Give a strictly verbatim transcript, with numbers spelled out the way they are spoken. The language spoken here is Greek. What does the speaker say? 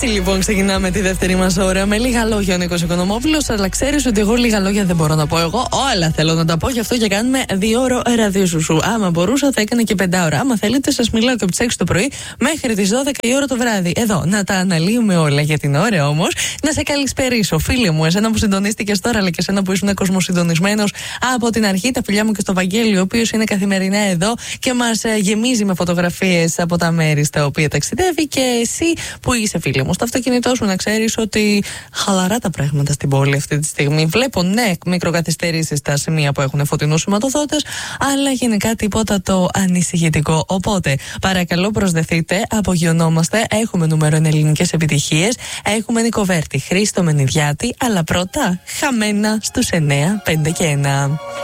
Έτσι λοιπόν ξεκινάμε τη δεύτερη μας ώρα με λίγα λόγια ο Νίκος Οικονομόπουλος. Αλλά ξέρεις ότι εγώ λίγα λόγια δεν μπορώ να πω. Εγώ όλα θέλω να τα πω, γι' αυτό και κάνουμε δύο ώρο ραδιοσουσού. Άμα μπορούσα θα έκανε και πεντάωρα. Άμα θέλετε, σας μιλάω και από τις έξι το πρωί μέχρι τις δώδεκα η ώρα το βράδυ. Εδώ να τα αναλύουμε όλα για την ώρα όμως. Να σε καλησπερίσω, φίλε μου, εσένα που συντονίστηκες τώρα, αλλά και εσένα που ήσουν κοσμοσυντονισμένος από την αρχή. Τα φιλιά μου και στο Βαγγέλη, ο οποίος είναι καθημερινά εδώ και μας γεμίζει με φωτογραφίες από τα μέρη στα οποία ταξιδεύει. Και εσύ που είσαι, φίλε μου, στο αυτοκίνητό σου, να ξέρεις ότι χαλαρά τα πράγματα στην πόλη αυτή τη στιγμή. Βλέπω, ναι, μικροκαθυστερήσεις στα σημεία που έχουν φωτεινούς σηματοδότες, αλλά γενικά τίποτα το ανησυχητικό. Οπότε, παρακαλώ, προσδεθείτε, απογειωνόμαστε. Έχουμε νούμερο εν ελληνικές επιτυχίες. Έχουμε Νικοβέρτη, Χρήστο Μενιδιάτη, αλλά πρώτα χαμένα στους εννιά, πέντε και ένα.